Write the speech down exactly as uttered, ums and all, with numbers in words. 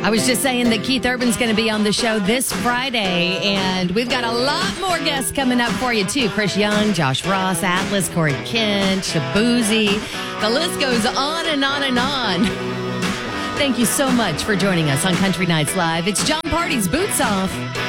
I was just saying that Keith Urban's going to be on the show this Friday, and we've got a lot more guests coming up for you, too. Chris Young, Josh Ross, Atlas, Corey Kent, Shabuzi. The list goes on and on and on. Thank you so much for joining us on Country Nights Live. It's John Party's Boots Off.